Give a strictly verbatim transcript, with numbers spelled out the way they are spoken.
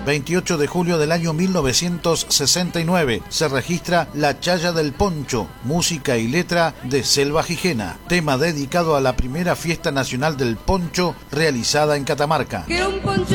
veintiocho de julio del año mil novecientos sesenta y nueve, se registra La Chaya del Poncho, música y letra de Selva Gijena, tema dedicado a la primera fiesta nacional del poncho realizada en Catamarca.